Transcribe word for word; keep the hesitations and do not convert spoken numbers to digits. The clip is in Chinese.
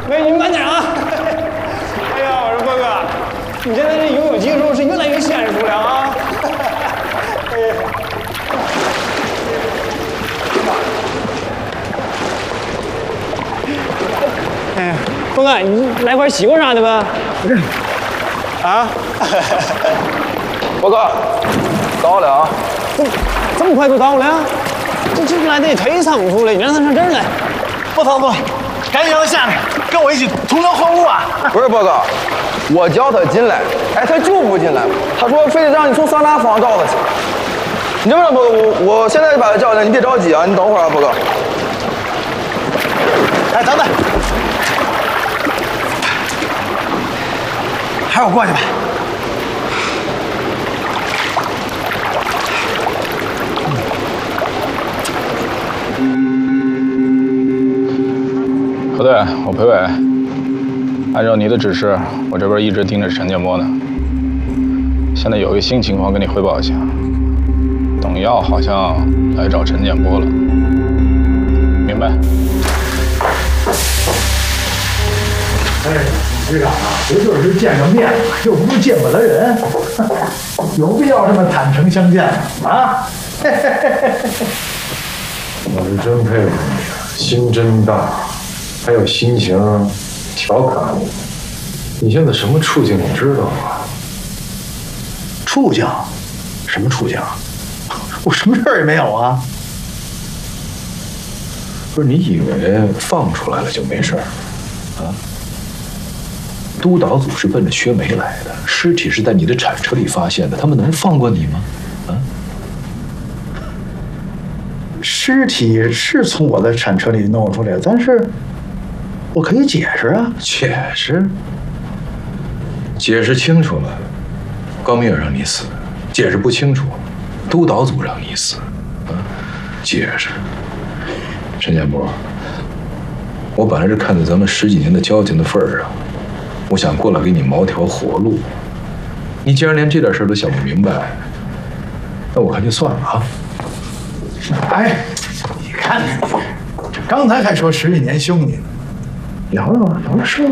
喂，你慢点啊！哎呀，我说波哥，你现在这游泳技术是越来越娴熟了啊！哎，哎呀，波哥，你来块西瓜啥的吧？不是。啊？ 波哥，到了啊！ 这这么快就到了呀？这这来的也忒仓促了，你让他上这儿来。 不仓促，赶紧让他下来，跟我一起同流合污啊！ 不是波哥，我叫他进来，哎，他就不进来。他说非得让你从桑拿房找他去。你这么着，波哥，我我现在就把他叫进来，你别着急啊，你等会儿啊，波哥。 哎，等等，还是我过去吧。 何队，我裴伟，按照你的指示，我这边一直盯着陈建波呢。现在有一个新情况跟你汇报一下，董耀好像来找陈建波了，明白？ 哎，队长啊，不就是见个面嘛，又不是见不得人，有必要这么坦诚相见吗？啊！ 我是真佩服你啊，心真大。还有心情调侃我，你现在什么处境你知道吗？ 处境？什么处境？我什么事儿也没有啊！ 不是你以为放出来了就没事儿啊？督导组是奔着薛梅来的，尸体是在你的铲车里发现的，他们能放过你吗？啊？ 尸体是从我的铲车里弄出来的，但是。我可以解释啊， 解释，解释清楚了，高明也让你死；解释不清楚，督导组让你死。啊，解释，陈建波，我本来是看在咱们十几年的交情的份儿上，我想过来给你谋条活路。你既然连这点事都想不明白，那我看就算了啊。 哎，你看看，这刚才还说十几年兄弟呢。聊聊吧，聊聊事儿